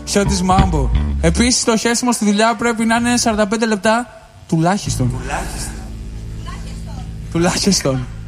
Σιώτης Μάμπο. Επίσης το χέσιμο στη δουλειά πρέπει να είναι 45 λεπτά τουλάχιστον. Τουλάχιστον.